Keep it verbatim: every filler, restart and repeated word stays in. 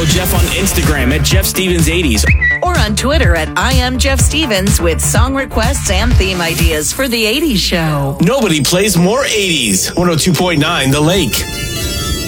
Follow Jeff on Instagram at Jeff Stevens eighties. Or on Twitter at I am Jeff Stevens with song requests and theme ideas for The eighties Show. Nobody plays more eighties. one oh two point nine The Lake.